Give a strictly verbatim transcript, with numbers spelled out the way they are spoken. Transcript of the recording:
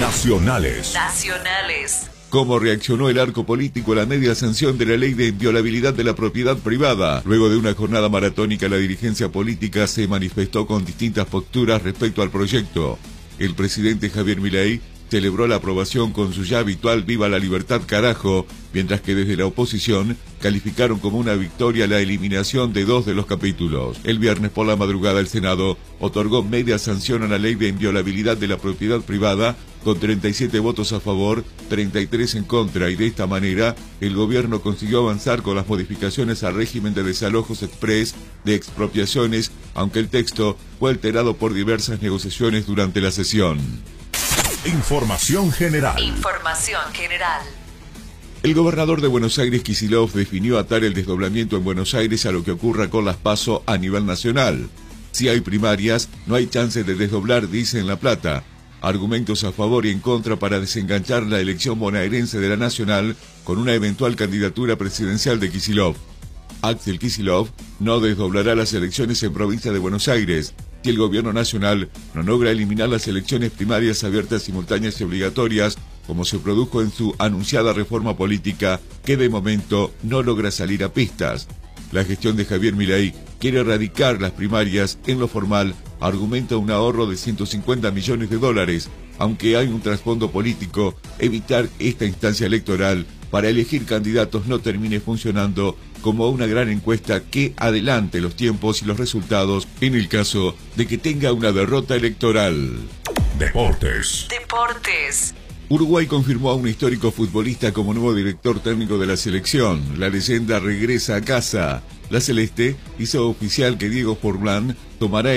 Nacionales. Nacionales. ¿Cómo reaccionó el arco político a la media sanción de la ley de inviolabilidad de la propiedad privada? Luego de una jornada maratónica, la dirigencia política se manifestó con distintas posturas respecto al proyecto. El presidente Javier Milei celebró la aprobación con su ya habitual "Viva la libertad, carajo", mientras que desde la oposición calificaron como una victoria la eliminación de dos de los capítulos. El viernes por la madrugada el Senado otorgó media sanción a la ley de inviolabilidad de la propiedad privada con treinta y siete votos a favor, treinta y tres en contra, y de esta manera el gobierno consiguió avanzar con las modificaciones al régimen de desalojos express de expropiaciones, aunque el texto fue alterado por diversas negociaciones durante la sesión. Información general. Información general. El gobernador de Buenos Aires, Kicillof, definió atar el desdoblamiento en Buenos Aires a lo que ocurra con las PASO a nivel nacional. Si hay primarias, no hay chance de desdoblar, dice en La Plata. Argumentos a favor y en contra para desenganchar la elección bonaerense de la nacional con una eventual candidatura presidencial de Kicillof. Axel Kicillof no desdoblará las elecciones en provincia de Buenos Aires si el gobierno nacional no logra eliminar las elecciones primarias abiertas, simultáneas y obligatorias, como se produjo en su anunciada reforma política, que de momento no logra salir a pistas. La gestión de Javier Milei quiere erradicar las primarias en lo formal, argumenta un ahorro de ciento cincuenta millones de dólares, aunque hay un trasfondo político, evitar esta instancia electoral para elegir candidatos no termine funcionando como una gran encuesta que adelante los tiempos y los resultados en el caso de que tenga una derrota electoral. Deportes. Deportes. Uruguay confirmó a un histórico futbolista como nuevo director técnico de la selección. La leyenda regresa a casa. La Celeste hizo oficial que Diego Forlán tomará